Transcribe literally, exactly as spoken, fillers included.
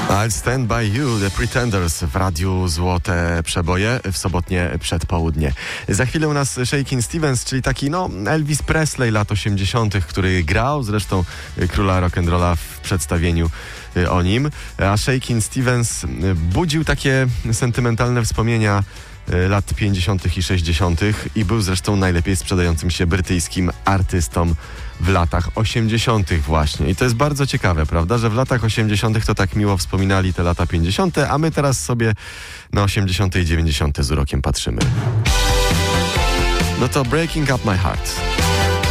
I'll Stand By You, The Pretenders w Radiu Złote Przeboje w sobotnie przedpołudnie. Za chwilę u nas Shakin' Stevens, czyli taki no Elvis Presley lat osiemdziesiątych, który grał zresztą króla rock'n'rolla w przedstawieniu o nim. A Shakin' Stevens budził takie sentymentalne wspomnienia lat pięćdziesiątych i sześćdziesiątych i był zresztą najlepiej sprzedającym się brytyjskim artystą w latach osiemdziesiątych właśnie. I to jest bardzo ciekawe, prawda, że w latach osiemdziesiątych to tak miło wspominali te lata pięćdziesiąte, a my teraz sobie na osiemdziesiąte i dziewięćdziesiąte z urokiem patrzymy. No to Breaking Up My Heart.